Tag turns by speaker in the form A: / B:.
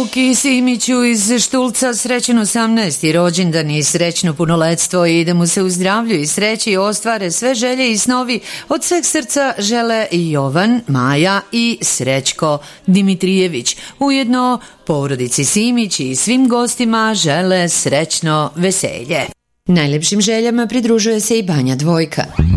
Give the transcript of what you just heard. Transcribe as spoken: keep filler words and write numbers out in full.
A: Luki Simiću iz Štulca srećen osamnaesti rođendan i srećno punoletstvo i da mu se u zdravlju i sreći ostvare sve želje i snovi. Od sveg srca žele i Jovan, Maja i Srećko Dimitrijević. Ujedno porodici Simić i svim gostima žele srećno veselje. Najlepšim željama pridružuje se i Banja Dvojka.